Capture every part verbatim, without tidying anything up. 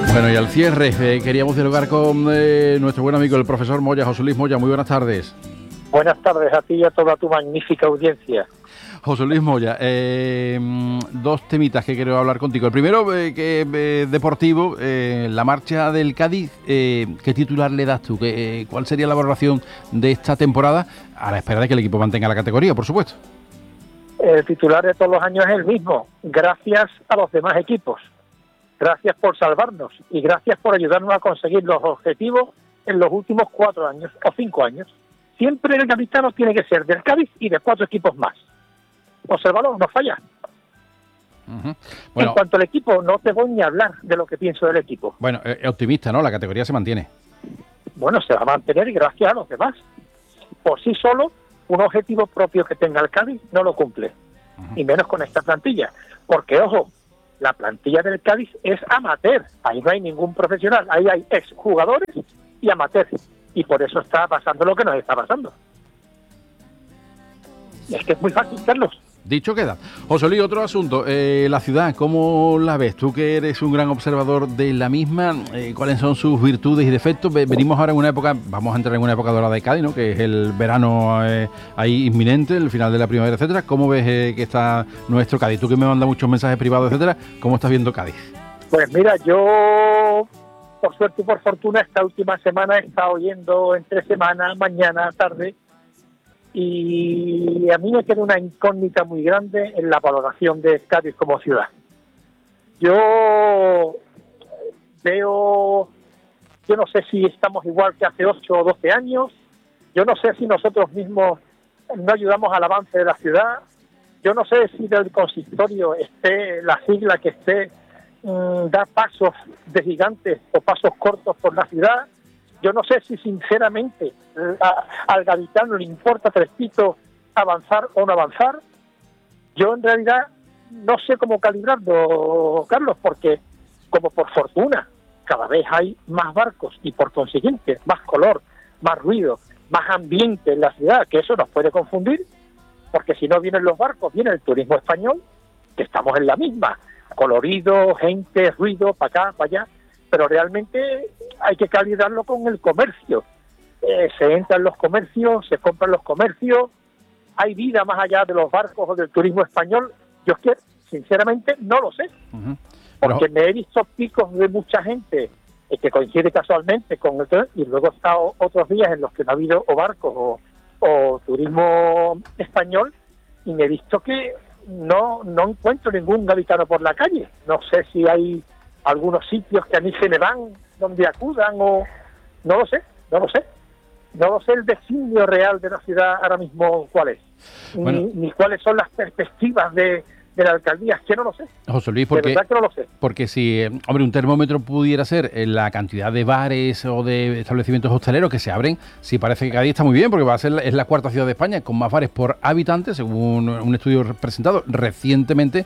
Bueno, y al cierre, eh, queríamos dialogar con eh, nuestro buen amigo, el profesor Moya, José Luis Moya. Muy buenas tardes. Buenas tardes a ti y a toda tu magnífica audiencia. José Luis Moya, eh, dos temitas que quiero hablar contigo. El primero, eh, que eh, deportivo, eh, la marcha del Cádiz, eh, ¿qué titular le das tú? ¿Qué, eh, ¿Cuál sería la valoración de esta temporada a la espera de que el equipo mantenga la categoría, por supuesto? El titular de todos los años es el mismo. Gracias a los demás equipos. Gracias por salvarnos y gracias por ayudarnos a conseguir los objetivos en los últimos cuatro años o cinco años. Siempre el capitano tiene que ser del Cádiz y de cuatro equipos más. Obsérvalo, no falla. Uh-huh. Bueno, en cuanto al equipo, no te voy ni a hablar de lo que pienso del equipo. Bueno, es optimista, ¿no? La categoría se mantiene. Bueno, se va a mantener gracias a los demás. Por sí solo, un objetivo propio que tenga el Cádiz no lo cumple. Uh-huh. Y menos con esta plantilla. Porque, ojo, la plantilla del Cádiz es amateur. Ahí no hay ningún profesional. Ahí hay exjugadores y amateurs. Y por eso está pasando lo que nos está pasando. Es que es muy fácil, Carlos. Dicho queda. José Luis, otro asunto. Eh, la ciudad, ¿cómo la ves? Tú que eres un gran observador de la misma, eh, ¿cuáles son sus virtudes y defectos? Venimos ahora en una época, vamos a entrar en una época dorada de Cádiz, ¿no? Que es el verano eh, ahí inminente, el final de la primavera, etcétera. ¿Cómo ves eh, que está nuestro Cádiz? Tú que me mandas muchos mensajes privados, etcétera, ¿cómo estás viendo Cádiz? Pues mira, yo, por suerte y por fortuna, esta última semana he estado oyendo entre semana, mañana, tarde, y a mí me queda una incógnita muy grande en la valoración de Cádiz como ciudad. Yo veo, yo no sé si estamos igual que hace ocho o doce años, yo no sé si nosotros mismos no ayudamos al avance de la ciudad, yo no sé si del consistorio esté la sigla que esté mmm, da pasos de gigantes o pasos cortos por la ciudad. Yo no sé si sinceramente a, al gaditano le importa tres pitos avanzar o no avanzar. Yo en realidad no sé cómo calibrarlo, Carlos, porque como por fortuna cada vez hay más barcos y por consiguiente más color, más ruido, más ambiente en la ciudad, que eso nos puede confundir, porque si no vienen los barcos, viene el turismo español, que estamos en la misma, colorido, gente, ruido, para acá, para allá, pero realmente hay que calibrarlo con el comercio. Eh, se entran los comercios, se compran los comercios, hay vida más allá de los barcos o del turismo español. Yo es que, sinceramente, no lo sé. Uh-huh. Pero... porque me he visto picos de mucha gente eh, que coincide casualmente con el y luego he estado otros días en los que no ha habido o barcos o, o turismo español y me he visto que no, no encuentro ningún gaditano por la calle. No sé si hay algunos sitios que a mí se me van donde acudan o no lo sé, no lo sé. No lo sé el designio real de la ciudad ahora mismo cuál es, bueno, ni, ni cuáles son las perspectivas de, de la alcaldía, es que no lo sé. José Luis, porque, de verdad que no lo sé. Porque si, hombre, un termómetro pudiera ser la cantidad de bares o de establecimientos hosteleros que se abren, sí parece que Cádiz está muy bien, porque va a ser es la cuarta ciudad de España con más bares por habitante, según un estudio presentado recientemente,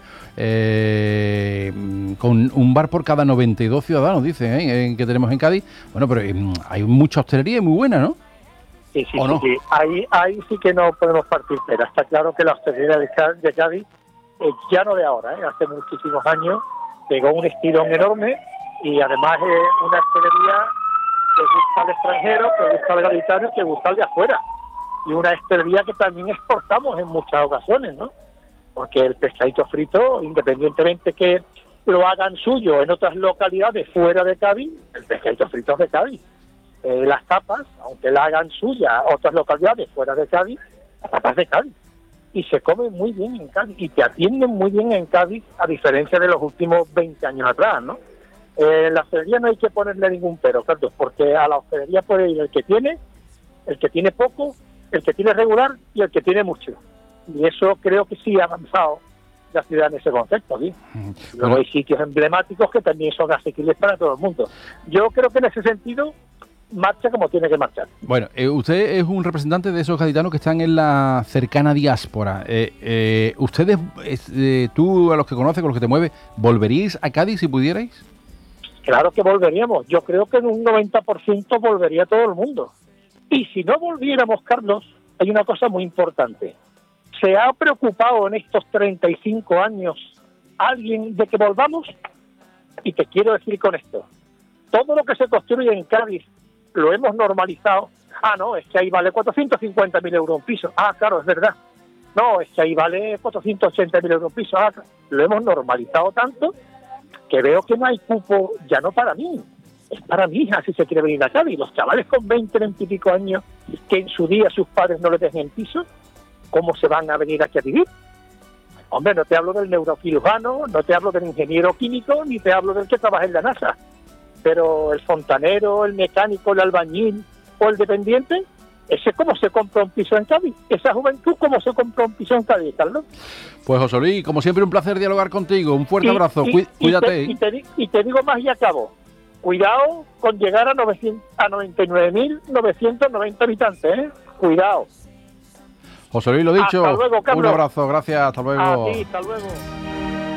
eh, con un bar por cada noventa y dos ciudadanos, dice, ¿eh? que tenemos en Cádiz. Bueno, pero eh, hay mucha hostelería y muy buena, ¿no? Sí, sí, no? sí, sí. Ahí, ahí sí que no podemos partir, pero está claro que la hostelería de Cádiz, eh, ya no de ahora, ¿eh? hace muchísimos años, pegó un estirón enorme y además es eh, una hostelería que gusta al extranjero, que gusta al gaditano, que gusta al de afuera. Y una hostelería que también exportamos en muchas ocasiones, ¿no? Porque el pescadito frito, independientemente que lo hagan suyo en otras localidades fuera de Cádiz, el pescadito frito es de Cádiz. Eh, las tapas, aunque la hagan suya otras localidades fuera de Cádiz, las tapas de Cádiz. Y se come muy bien en Cádiz y te atienden muy bien en Cádiz, a diferencia de los últimos veinte años atrás, ¿no? Eh, en la hostelería no hay que ponerle ningún pero, Carlos, porque a la hostelería puede ir el que tiene, el que tiene poco, el que tiene regular y el que tiene mucho. Y eso creo que sí ha avanzado la ciudad en ese concepto, ¿sí? Bueno. Luego hay sitios emblemáticos que también son asequibles para todo el mundo. Yo creo que en ese sentido marcha como tiene que marchar. Bueno, eh, usted es un representante de esos gaditanos que están en la cercana diáspora. Eh, eh, ¿Ustedes, eh, tú a los que conoces, con los que te mueves, volveríais a Cádiz si pudierais? Claro que volveríamos. Yo creo que en un noventa por ciento volvería todo el mundo. Y si no volviéramos, Carlos, hay una cosa muy importante. ¿Se ha preocupado en estos treinta y cinco años alguien de que volvamos? Y te quiero decir con esto, todo lo que se construye en Cádiz lo hemos normalizado. Ah, no, es que ahí vale cuatrocientos cincuenta mil euros un piso. Ah, claro, es verdad. No, es que ahí vale cuatrocientos ochenta mil euros un piso. Ah, lo hemos normalizado tanto que veo que no hay cupo, ya no para mí, es para mi hija si se quiere venir a Cádiz. Los chavales con veinte, veinte y pico años que en su día sus padres no les dejen piso, ¿cómo se van a venir aquí a vivir? Hombre, no te hablo del neurocirujano, no te hablo del ingeniero químico, ni te hablo del que trabaja en la NASA. Pero el fontanero, el mecánico, el albañil o el dependiente, ese cómo se compra un piso en Cádiz. Esa juventud, cómo se compra un piso en Cádiz, Carlos. Pues José Luis, como siempre, un placer dialogar contigo. Un fuerte y, abrazo. Y, Cuídate. Y te, y, te, y te digo más y acabo. Cuidado con llegar a, novecientos, a noventa y nueve mil novecientos noventa habitantes, ¿eh? Cuidado. José Luis, lo dicho. Hasta luego, Carlos. Un abrazo, gracias, hasta luego. A ti, hasta luego.